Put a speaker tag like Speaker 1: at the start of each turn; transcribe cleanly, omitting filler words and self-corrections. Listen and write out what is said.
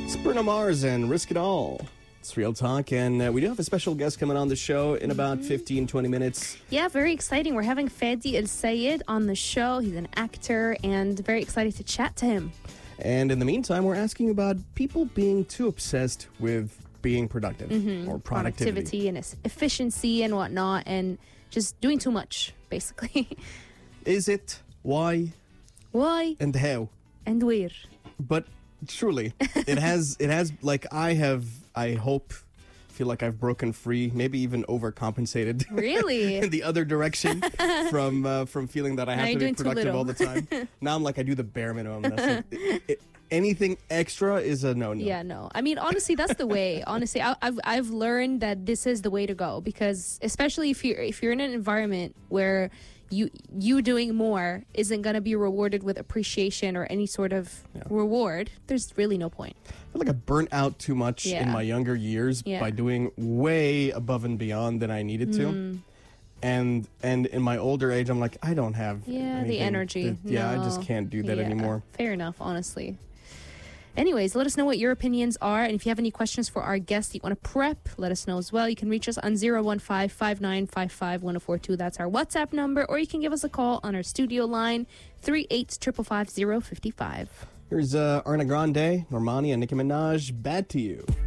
Speaker 1: It's Bruno Mars and Risk It All. It's Real Talk, and we do have a special guest coming on the show in about 15, 20 minutes.
Speaker 2: Yeah, very exciting. We're having Fadi El Sayed on the show. He's an actor, and very excited to chat to him.
Speaker 1: And in the meantime, we're asking about people being too obsessed with being productive or productivity.
Speaker 2: And efficiency and whatnot, and just doing too much, basically.
Speaker 1: Is it? Why?
Speaker 2: Why?
Speaker 1: And how?
Speaker 2: And where?
Speaker 1: But truly, it has like feel like I've broken free, maybe even overcompensated.
Speaker 2: Really?
Speaker 1: In the other direction from feeling that I have to be productive all the time. Now I'm like, I do the bare minimum. That's anything extra is a no-no.
Speaker 2: Yeah, no. I mean, honestly, that's the way. Honestly, I've learned that this is the way to go, because especially if you're in an environment where you doing more isn't going to be rewarded with appreciation or any sort of reward, there's really no point.
Speaker 1: I feel like I burnt out too much in my younger years by doing way above and beyond than I needed to. And in my older age, I'm like, I don't have
Speaker 2: the energy.
Speaker 1: I just can't do that anymore.
Speaker 2: Fair enough, honestly. Anyways, let us know what your opinions are. And if you have any questions for our guests that you want to prep, let us know as well. You can reach us on 015-5955-1042. That's our WhatsApp number. Or you can give us a call on our studio line, 38-555-055.
Speaker 1: Here's Ariana Grande, Normani, and Nicki Minaj, Bad to You.